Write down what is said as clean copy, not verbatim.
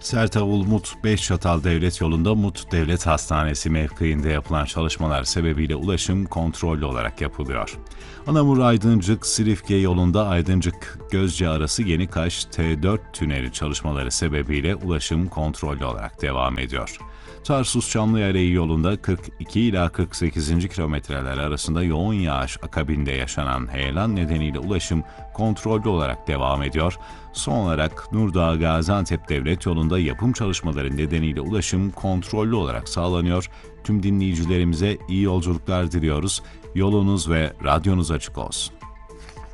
Sertavul Mut Beşçatal Devlet Yolu'nda Mut Devlet Hastanesi mevkiinde yapılan çalışmalar sebebiyle ulaşım kontrollü olarak yapılıyor. Anamur Aydıncık Silifke yolunda Aydıncık Gözce arası Yenikaş T4 tüneli çalışmaları sebebiyle ulaşım kontrollü olarak devam ediyor. Tarsus Çamlıyere yolunda 42 ila 48. kilometreler arasında yoğun yağış akabinde yaşanan heyelan nedeniyle ulaşım kontrollü olarak devam ediyor. Son olarak Nurdağ Gaziantep Devlet Yolu'nda yapım çalışmaları nedeniyle ulaşım kontrollü olarak sağlanıyor. Tüm dinleyicilerimize iyi yolculuklar diliyoruz. Yolunuz ve radyonuz açık olsun.